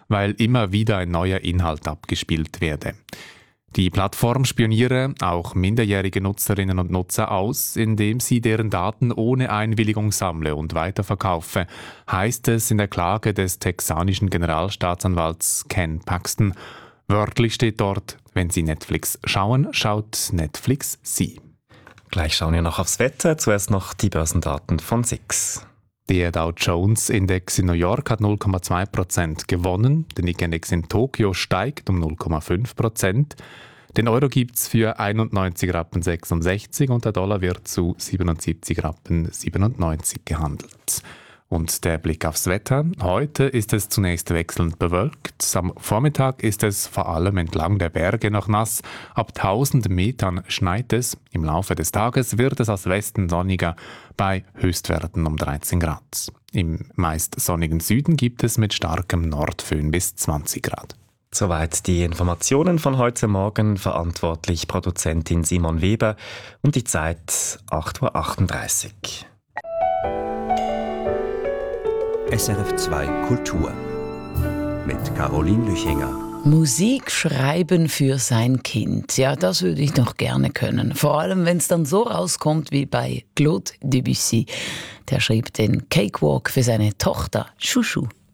weil immer wieder ein neuer Inhalt abgespielt werde. Die Plattform spioniere auch minderjährige Nutzerinnen und Nutzer aus, indem sie deren Daten ohne Einwilligung sammle und weiterverkaufe, heißt es in der Klage des texanischen Generalstaatsanwalts Ken Paxton. Wörtlich steht dort: Wenn Sie Netflix schauen, schaut Netflix Sie. Gleich schauen wir noch aufs Wetter. Zuerst noch die Börsendaten von SIX. Der Dow Jones Index in New York hat 0,2% gewonnen. Der Nikkei-Index in Tokio steigt um 0,5%. Den Euro gibt es für 91,66 Rappen und der Dollar wird zu 77,97 Rappen gehandelt. Und der Blick aufs Wetter. Heute ist es zunächst wechselnd bewölkt. Am Vormittag ist es vor allem entlang der Berge noch nass. Ab 1000 Metern schneit es. Im Laufe des Tages wird es aus Westen sonniger bei Höchstwerten um 13 Grad. Im meist sonnigen Süden gibt es mit starkem Nordföhn bis 20 Grad. Soweit die Informationen von heute Morgen. Verantwortlich Produzentin Simon Weber und die Zeit 8.38 Uhr. SRF 2 Kultur mit Caroline Lüchinger. Musik schreiben für sein Kind. Ja, das würde ich noch gerne können. Vor allem, wenn es dann so rauskommt wie bei Claude Debussy. Der schrieb den Cakewalk für seine Tochter Chouchou.